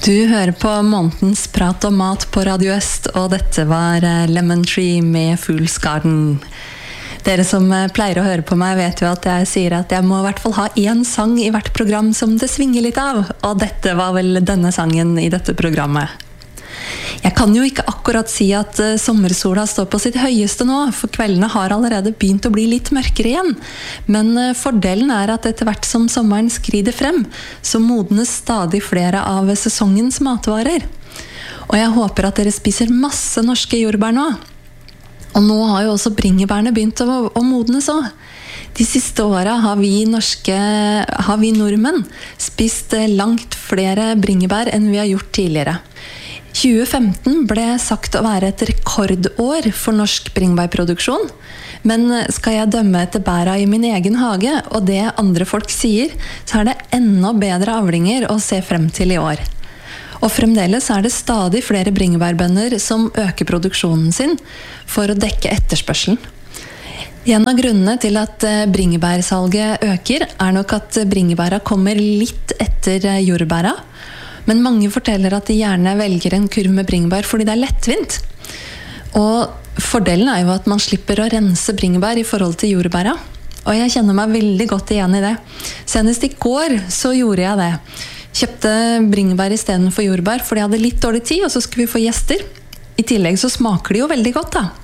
Du hører på månedens prat om mat på Radio Øst, og dette var Lemon Tree med Fool's Garden. Dere som pleier å høre på meg vet jo at jeg sier at jeg må i hvert fall ha en sang i hvert program som det svinger litt av, og dette var vel denne sangen i dette programmet. Jeg kan jo ikke akkurat si at sommersola står på sitt høyeste nå, for kveldene har allerede begynt å bli litt mørkere igjen. Men fordelen er at etter hvert som sommeren skrider frem, så modnes stadig flere av sesongens matvarer. Og jeg håper at dere spiser masse norske jordbær nå. Og nå har jo også bringebærene begynt å modnes også. De siste årene har vi nordmenn spist langt flere bringebær enn vi har gjort tidligere. 2015 ble sagt å være et rekordår for norsk bringebærproduksjon, men skal jeg dømme etter bæra i min egen hage, og det andre folk sier, så er det enda bedre avlinger å se frem til i år. Og fremdeles er det stadig flere bringebærbønder som øker produksjonen sin for å dekke etterspørselen. En av grunnene til at bringebærsalget øker er nok at bringebæra kommer litt etter jordbæra, men mange forteller at de gjerne velger en kurv med bringebær fordi det er lettvint. Og fordelen er jo at man slipper å rense bringebær i forhold til jordbæra. Og jeg kjenner meg veldig godt igjen i det. Senest i går så gjorde jeg det. Kjøpte bringebær i stedet for jordbær fordi jeg hadde litt dårlig tid, og så skulle vi få gjester. I tillegg så smaker de jo veldig godt da.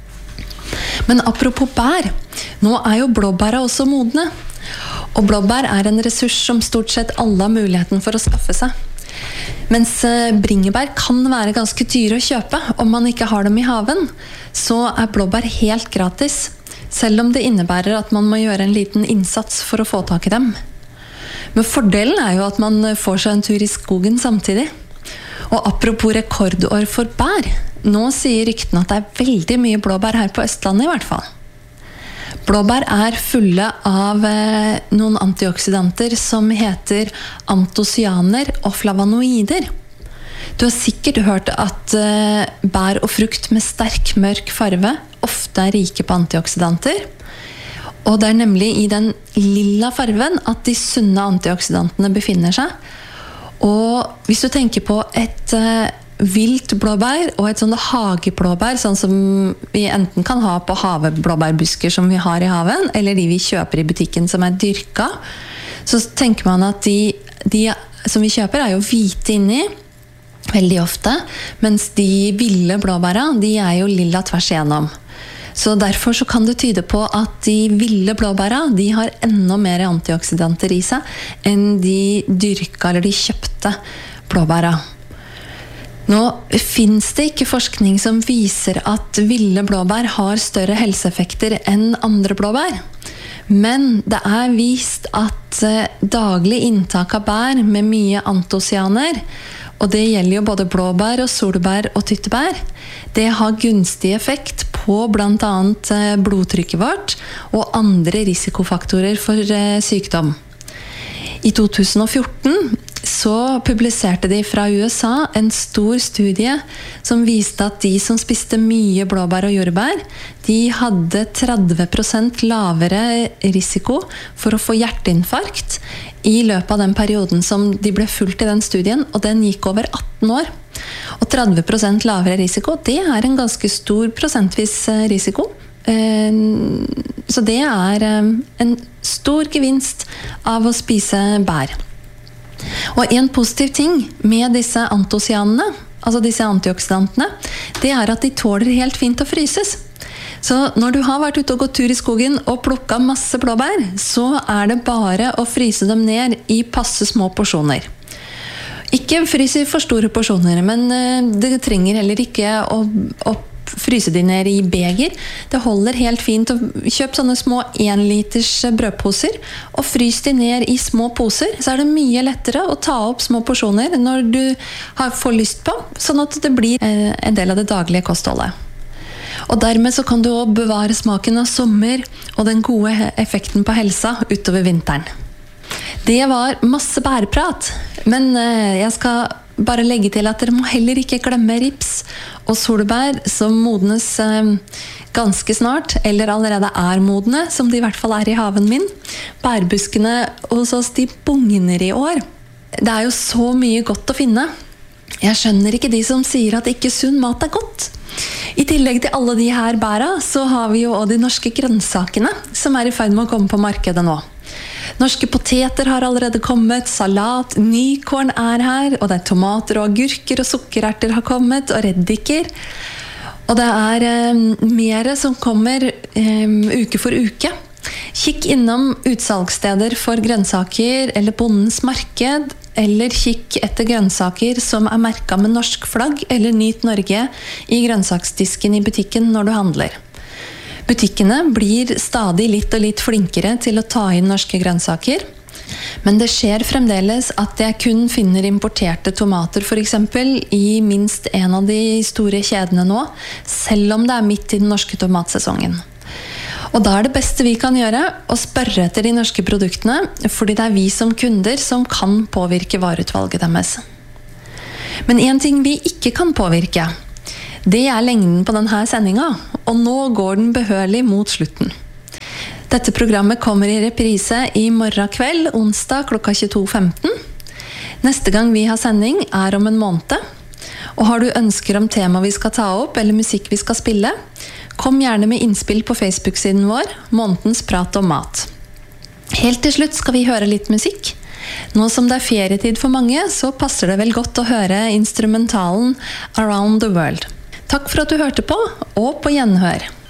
Men apropos bær, nå er jo blåbæra også modne. Og blåbær er en ressurs som stort sett alle har muligheten for å skaffe seg. Mens bringebær kan være ganske dyre å kjøpe om man ikke har dem i haven, så er blåbær helt gratis, selv om det innebærer at man må gjøre en liten innsats for å få tak i dem. Men fordelen er jo at man får seg en tur i skogen samtidig. Og apropos rekordår for bær, nå sier ryktene at det er veldig mye blåbær her på Østlandet i hvert fall. Blåbær er fulle av noen antioksidanter som heter antocyaner og flavonoider. Du har sikkert hørt at bær og frukt med sterk mørk farve ofte er rike på antioksidanter. Og det er nemlig i den lilla farven at de sunne antioxidantene befinner seg. Og hvis du tenker på et vilt blåbær og et sånt hageblåbær, sånn som vi enten kan ha på haveblåbærbusker som vi har i haven, eller de vi kjøper i butikken som er dyrka, så tenker man at de som vi kjøper er jo hvite inni, veldig ofte, mens de ville blåbæra, de er jo lilla tvers igjennom. Så derfor så kan det tyde på at de ville blåbæra, de har enda mer antioksidanter i seg enn de dyrka eller de kjøpte blåbæra. Nå finnes det ikke forskning som viser at ville blåbær har større helseeffekter enn andre blåbær. Men det er vist at daglig inntak av bær med mye antocyaner, og det gjelder jo både blåbær og solbær og tyttebær, det har gunstig effekt på blant annet blodtrykket vårt og andre risikofaktorer for sykdom. I 2014 så publiserte de fra USA en stor studie som viste at de som spiste mye blåbær og jordbær, de hadde 30% lavere risiko for å få hjerteinfarkt i løpet av den perioden som de ble fulgt i den studien, og den gikk over 18 år. Og 30% lavere risiko, det er en ganske stor prosentvis risiko. Så det er en stor gevinst av å spise bær. Og en positiv ting med disse antocyanene, altså disse antioksidantene, det er at de tåler helt fint å fryses. Så når du har vært ute og gått tur i skogen og plukket masse blåbær, så er det bare å fryse dem ned i passe små porsjoner. Ikke fryse i for store porsjoner, men det trenger heller ikke å fryse de ned i beger. Det holder helt fint å kjøpe sånne små 1 liters brødposer og frys de ned i små poser, så er det mye lettere å ta opp små porsjoner når du får lyst på, sånn at det blir en del av det daglige kostholdet. Og dermed så kan du også bevare smaken av sommer og den gode effekten på helsa utover vinteren. Det var masse bærprat, men jeg skal bare legge til at dere må heller ikke glemme rips og solbær som modnes ganske snart, eller allerede er modne, som de i hvert fall er i haven min. Bærbuskene hos oss, de bugner i år. Det er jo så mye godt å finne. Jeg skjønner ikke de som sier at ikke sunn mat godt. I tillegg til alle de her bæra, så har vi jo også de norske grønnsakene, som I ferd med å komme på markedet nå. Norske poteter har allerede kommet, salat, nykorn her, og det tomater og agurker og sukkererter har kommet, og reddiker. Og det mer som kommer uke for uke. Kikk innom utsalgssteder for grønnsaker eller bondens marked, eller kikk etter grønnsaker som merket med norsk flagg eller Nyt Norge I grønnsaksdisken I butikken når du handler. Butikkene blir stadig litt og litt flinkere til å ta inn norske grønnsaker, men det skjer fremdeles at jeg kun finner importerte tomater for eksempel I minst en av de store kjedene nå, selv om det midt I den norske tomatsesongen. Og da det beste vi kan gjøre å spørre etter de norske produktene, fordi det vi som kunder som kan påvirke vareutvalget deres. Men en ting vi ikke kan påvirke, det lengden på denne sendinga, og nå går den behørlig mot slutten. Dette programmet kommer I reprise I morgen kveld, onsdag klokka 22.15. Neste gang vi har sending om en måned. Og har du ønsker om tema vi skal ta opp, eller musikk vi skal spille, kom gjerne med innspill på Facebook-siden vår, Månedens prat om mat. Helt til slutt skal vi høre litt musikk. Nå som det ferietid for mange, så passer det vel godt å høre instrumentalen Around the World. Takk for at du hørte på, og på gjenhør.